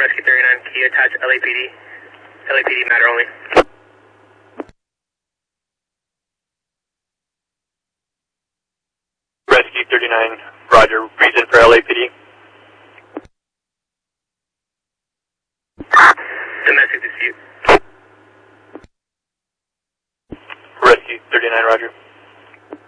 Rescue 39, can you attach LAPD? LAPD matter only. Rescue 39, roger, reason for LAPD. Domestic dispute. Rescue 39, roger.